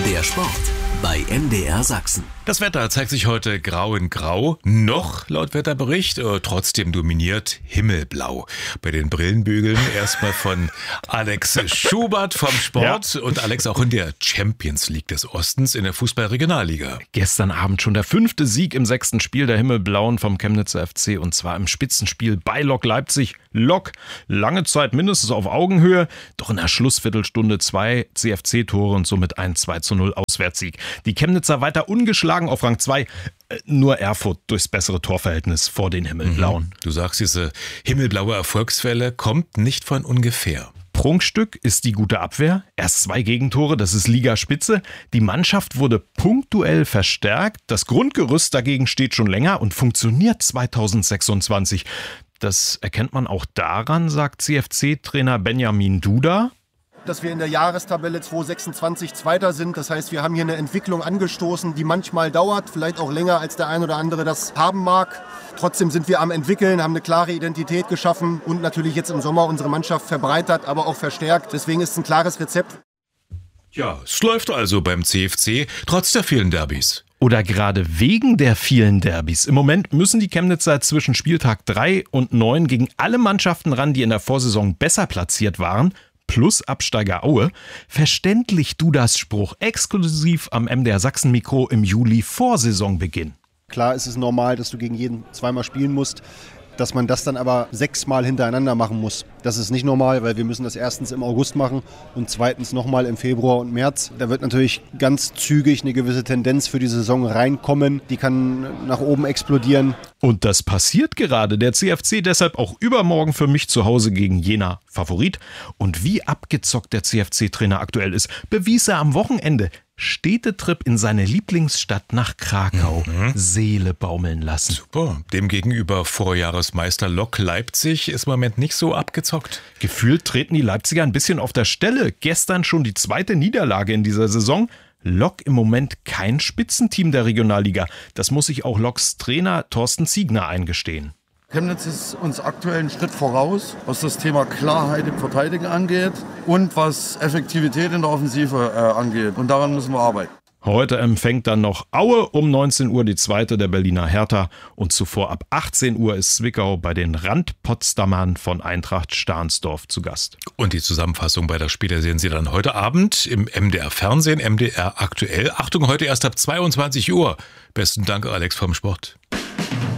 Der Sport bei MDR Sachsen. Das Wetter zeigt sich heute grau in grau, noch laut Wetterbericht, trotzdem dominiert himmelblau. Bei den Brillenbügeln erstmal von Alex Schubert vom Sport und Alex auch in der Champions League des Ostens in der Fußball-Regionalliga. Gestern Abend schon der 5. Sieg im 6. Spiel der Himmelblauen vom Chemnitzer FC und zwar im Spitzenspiel bei Lok Leipzig. Lok, lange Zeit mindestens auf Augenhöhe, doch in der Schlussviertelstunde 2 CFC-Tore und somit ein 2:0 Auswärtssieg. Die Chemnitzer weiter ungeschlagen auf Rang 2, nur Erfurt durchs bessere Torverhältnis vor den Himmelblauen. Du sagst, diese himmelblaue Erfolgswelle kommt nicht von ungefähr. Prunkstück ist die gute Abwehr. Erst 2 Gegentore, das ist Ligaspitze. Die Mannschaft wurde punktuell verstärkt. Das Grundgerüst dagegen steht schon länger und funktioniert 2026. Das erkennt man auch daran, sagt CFC-Trainer Benjamin Duda, dass wir in der Jahrestabelle 2026 Zweiter sind. Das heißt, wir haben hier eine Entwicklung angestoßen, die manchmal dauert, vielleicht auch länger als der ein oder andere das haben mag. Trotzdem sind wir am entwickeln, haben eine klare Identität geschaffen und natürlich jetzt im Sommer unsere Mannschaft verbreitert, aber auch verstärkt. Deswegen ist es ein klares Rezept. Ja, es läuft also beim CFC, trotz der vielen Derbys. Oder gerade wegen der vielen Derbys. Im Moment müssen die Chemnitzer zwischen Spieltag 3 und 9 gegen alle Mannschaften ran, die in der Vorsaison besser platziert waren, plus Absteiger Aue. Verständlich Dudas Spruch exklusiv am MDR Sachsen Mikro im Juli vor Saisonbeginn. Klar ist es normal, dass du gegen jeden zweimal spielen musst. Dass man das dann aber 6-mal hintereinander machen muss. Das ist nicht normal, weil wir müssen das erstens im August machen und zweitens nochmal im Februar und März. Da wird natürlich ganz zügig eine gewisse Tendenz für die Saison reinkommen. Die kann nach oben explodieren. Und das passiert gerade. Der CFC deshalb auch übermorgen für mich zu Hause gegen Jena Favorit. Und wie abgezockt der CFC-Trainer aktuell ist, bewies er am Wochenende. Städtetrip in seine Lieblingsstadt nach Krakau. Seele baumeln lassen. Super. Demgegenüber Vorjahresmeister Lok Leipzig ist im Moment nicht so abgezockt. Gefühlt treten die Leipziger ein bisschen auf der Stelle. Gestern schon die 2. Niederlage in dieser Saison. Lok im Moment kein Spitzenteam der Regionalliga. Das muss sich auch Loks Trainer Thorsten Ziegner eingestehen. Chemnitz ist uns aktuell einen Schritt voraus, was das Thema Klarheit im Verteidigen angeht und was Effektivität in der Offensive angeht. Und daran müssen wir arbeiten. Heute empfängt dann noch Aue um 19 Uhr die 2. der Berliner Hertha und zuvor ab 18 Uhr ist Zwickau bei den Randpotsdamern von Eintracht Stahnsdorf zu Gast. Und die Zusammenfassung beider Spiele sehen Sie dann heute Abend im MDR Fernsehen, MDR aktuell. Achtung, heute erst ab 22 Uhr. Besten Dank, Alex vom Sport.